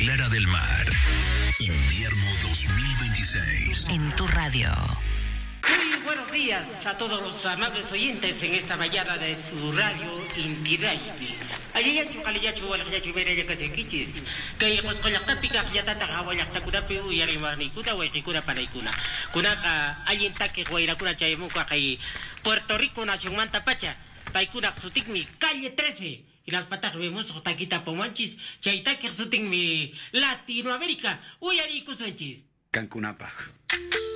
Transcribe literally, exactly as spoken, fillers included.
Clara del Mar. Invierno dos mil veintiséis. En tu radio. Muy buenos días a todos los amables oyentes en esta mañana de su radio Inti Radio. Allí ya chukali ya chuwal ya chumere ya kasekichis. Kay koskollakta pika yatata hawalakta kuna piu yarimani kuna wa kuna panaikuna. Kuna ka ayinta ke guaira kuna chayemuka kay Puerto Rico nación Manta Pacha. Paikuna sutikmi calle trece. Y las patas vemos taquita pomanchis, chaita que sutikmi Latinoamérica. Uyari kusunchis. Cancunapa.